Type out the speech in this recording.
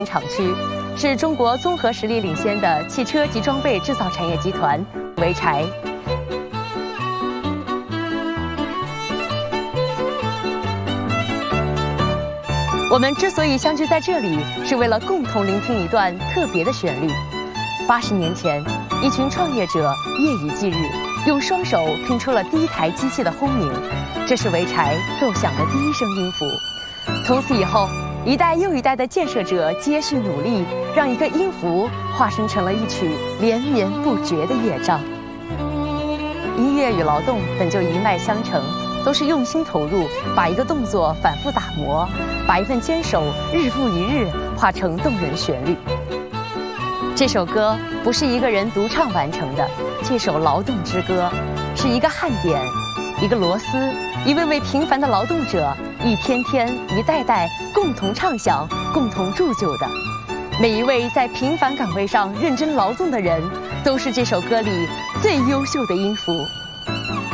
厂区，是中国综合实力领先的汽车及装备制造产业集团潍柴。我们之所以相聚在这里，是为了共同聆听一段特别的旋律。80年前，一群创业者夜以继日，用双手拼出了第一台机器的轰鸣，这是潍柴奏响的第一声音符。从此以后，一代又一代的建设者接续努力，让一个音符化身成了一曲连绵不绝的乐章。音乐与劳动本就一脉相承，都是用心投入，把一个动作反复打磨，把一份坚守日复一日化成动人旋律。这首歌不是一个人独唱完成的，这首劳动之歌是一个焊点，一个螺丝，一位位平凡的劳动者，一天天一代代共同唱响，共同铸就的。每一位在平凡岗位上认真劳动的人，都是这首歌里最优秀的音符。